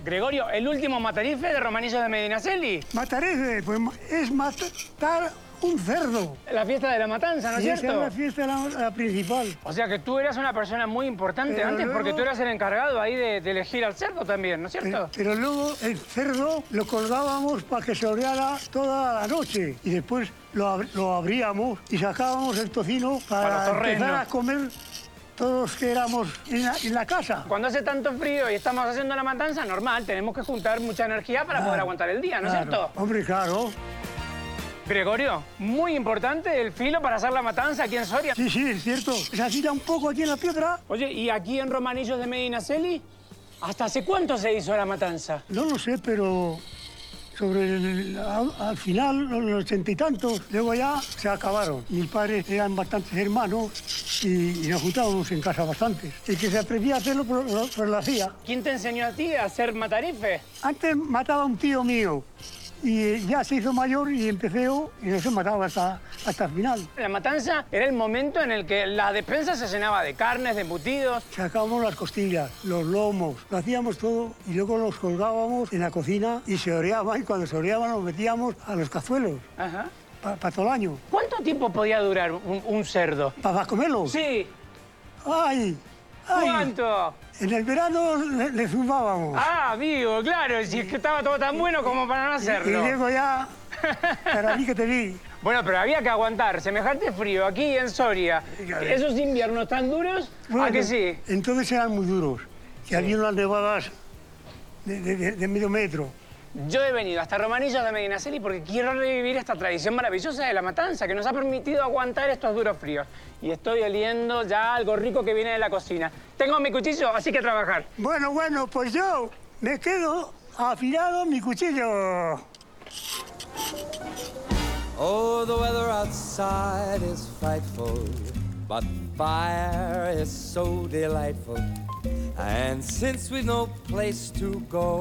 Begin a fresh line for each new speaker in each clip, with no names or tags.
Gregorio, ¿el último matarife de Romanillos de Medinaceli?
Matarife, pues es matar un cerdo.
La fiesta de la matanza, ¿no es cierto?
Esa es la fiesta la principal.
O sea que tú eras una persona muy importante
Pero
antes,
luego-
porque tú eras el encargado ahí de elegir al cerdo también, ¿no es cierto?
Pero luego el cerdo lo colgábamos para que se oreara toda la noche. Y después lo abríamos y sacábamos el tocino
Para los
para
torrenos.
empezar a comer todos que éramos en la casa.
Cuando hace tanto frío y estamos haciendo la matanza, normal, tenemos que juntar mucha energía para poder aguantar el día, ¿no es
Claro.
cierto?
Hombre, claro.
Gregorio, muy importante el filo para hacer la matanza aquí en Soria.
Sí, sí, es cierto. Se agita un poco aquí en la piedra.
Oye, ¿y aquí en Romanillos de Medinaceli? ¿Hasta hace cuánto se hizo la matanza?
No lo sé, pero al final, en los 80 y tantos, luego ya se acabaron. Mis padres eran bastantes hermanos y nos juntábamos en casa bastantes. El que se atrevía a hacerlo, pues lo hacía.
¿Quién te enseñó a ti a hacer matarife?
Antes mataba a un tío mío y ya se hizo mayor y empecé yo y no se mataba hasta el final.
La matanza era el momento en el que la despensa se llenaba de carnes, de embutidos.
Sacábamos las costillas, los lomos, lo hacíamos todo y luego los colgábamos en la cocina y se oreaban y cuando se oreaban los metíamos a los cazuelos
Ajá.
para todo el año.
¿Cuánto tiempo podía durar un cerdo?
¿Para comerlo?
Sí.
¡Ay! ¡Ay!
¿Cuánto?
En el verano le zumbábamos.
Ah, amigo, claro, si es que estaba todo tan bueno como para no
Y
hacerlo.
luego ya, para mí que te vi.
Bueno, pero había que aguantar semejante frío aquí en Soria. Esos inviernos tan duros, ¿a que sí?
Entonces eran muy duros. Y había unas nevadas de medio metro.
Yo he venido hasta Romanillos de Medinaceli porque quiero revivir esta tradición maravillosa de la matanza que nos ha permitido aguantar estos duros fríos. Y estoy oliendo ya algo rico que viene de la cocina. Tengo mi cuchillo, así que a trabajar.
Bueno, pues yo me quedo afilado mi cuchillo.
Oh, the weather outside is frightful, but fire is so delightful. And since we've no place to go,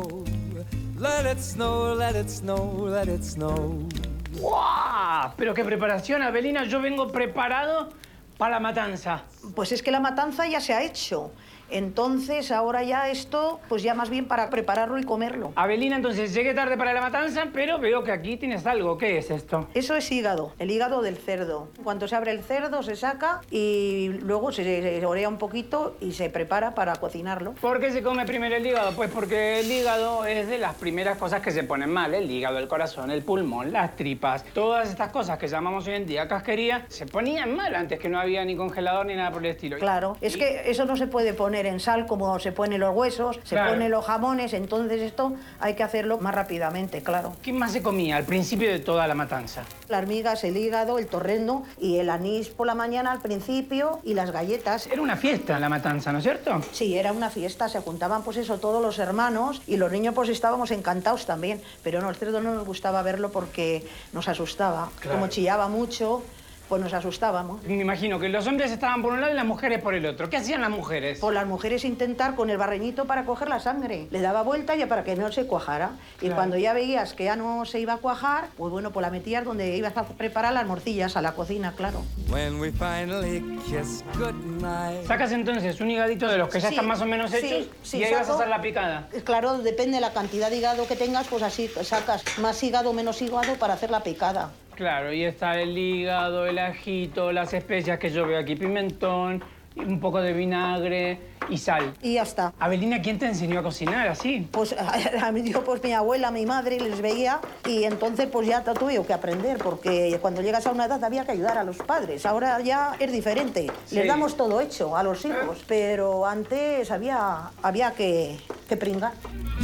let it snow, let it snow, let it snow.
¡Guau! Pero qué preparación, Abelina. Yo vengo preparado para la matanza.
Pues es que la matanza ya se ha hecho. Entonces, ahora ya esto, pues ya más bien para prepararlo y comerlo.
Abelina, entonces llegué tarde para la matanza, pero veo que aquí tienes algo. ¿Qué es esto?
Eso es hígado, el hígado del cerdo. Cuando se abre el cerdo, se saca y luego se orea un poquito y se prepara para cocinarlo.
¿Por qué se come primero el hígado? Pues porque el hígado es de las primeras cosas que se ponen mal. El hígado, el corazón, el pulmón, las tripas, todas estas cosas que llamamos hoy en día casquería, se ponían mal antes que no había ni congelador ni nada por el estilo.
Claro, es que eso no se puede poner en sal como se ponen los huesos, se
Claro.
ponen los jamones, entonces esto hay que hacerlo más rápidamente, claro.
¿Qué más se comía al principio de toda la matanza?
Las hormigas, el hígado, el torrendo y el anís por la mañana al principio y las galletas.
Era una fiesta la matanza, ¿no es cierto?
Sí, era una fiesta, se juntaban pues eso todos los hermanos y los niños pues estábamos encantados también, pero no, el cerdo no nos gustaba verlo porque nos asustaba.
Claro.
Como chillaba mucho, pues nos asustábamos.
Me imagino que los hombres estaban por un lado y las mujeres por el otro. ¿Qué hacían las mujeres?
Por las mujeres intentar con el barreñito para coger la sangre. Le daba vuelta ya para que no se cuajara. Y
Claro.
cuando ya veías que ya no se iba a cuajar, pues bueno, pues la metías donde ibas a preparar las morcillas, a la cocina, claro.
When we finally kiss goodnight.
Sacas entonces un higadito de los que ya
Sí,
están más o menos
sí,
hechos
sí,
y ahí vas a
saco.
hacer la picada.
Claro, depende de la cantidad de hígado que tengas, pues así sacas más hígado o menos hígado para hacer la picada.
Claro, y está el hígado, el ajito, las especias que yo veo aquí, pimentón, un poco de vinagre y sal.
Y ya está.
Abelina, ¿quién te enseñó a cocinar así?
Pues yo, pues mi abuela, mi madre les veía y entonces pues ya tuve que aprender porque cuando llegas a una edad había que ayudar a los padres. Ahora ya es diferente.
Sí.
Les damos todo hecho a los hijos, pero antes había que pringar.